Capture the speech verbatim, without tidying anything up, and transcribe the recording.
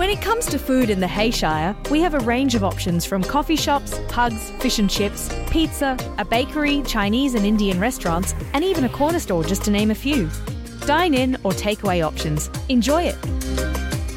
When it comes to food in the Hayshire, we have a range of options from coffee shops, hugs, fish and chips, pizza, a bakery, Chinese and Indian restaurants, and even a corner store, just to name a few. Dine in or takeaway options. Enjoy it.